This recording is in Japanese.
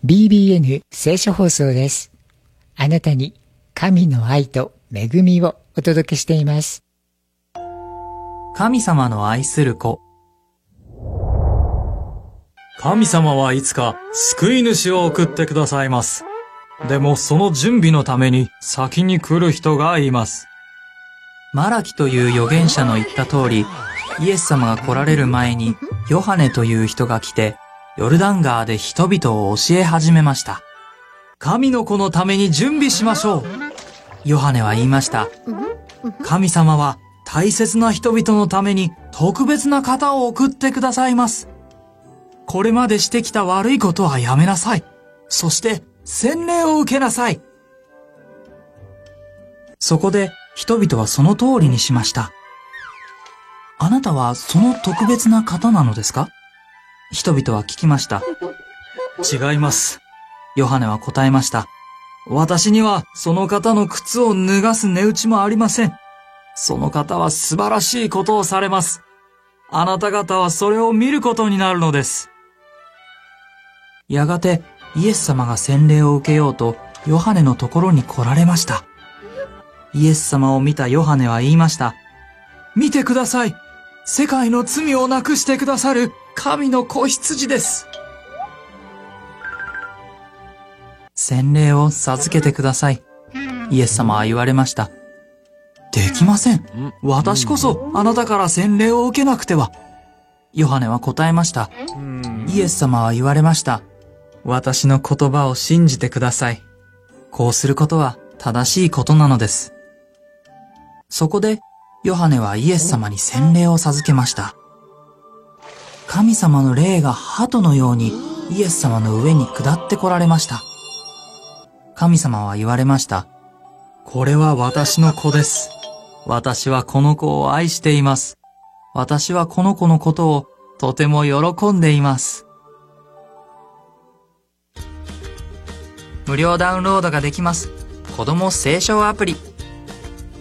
BBN 聖書放送です。あなたに神の愛と恵みをお届けしています。 神様の愛する子。 神様はいつか救い主を送ってくださいます。でもその準備のために先に来る人がいます。 マラキという預言者の言った通り、イエス様が来られる前にヨハネという人が来て、ヨルダン川で人々を教え始めました。 神の子のために準備しましょう。 ヨハネは言いました。神様は大切な人々のために特別な方を送ってくださいます。これまでしてきた悪いことはやめなさい。そして洗礼を受けなさい。そこで人々はその通りにしました。あなたはその特別な方なのですか？人々は聞きました。 違います。 ヨハネは答えました。 私にはその方の靴を脱がす値打ちもありません。その方は素晴らしいことをされます。あなた方はそれを見ることになるのです。 やがてイエス様が洗礼を受けようとヨハネのところに来られました。イエス様を見たヨハネは言いました。 見てください。世界の罪をなくしてくださる神の子羊です。 洗礼を授けてください。イエス様は言われました。できません。 私こそあなたから洗礼を受けなくては。 ヨハネは答えました。イエス様は言われました。私の言葉を信じてください。こうすることは正しいことなのです。そこでヨハネはイエス様に洗礼を授けました。神様の霊が鳩のようにイエス様の上に下ってこられました。神様は言われました。 これは私の子です。私はこの子を愛しています。 私はこの子のことをとても喜んでいます。無料ダウンロードができます。子供聖書アプリ。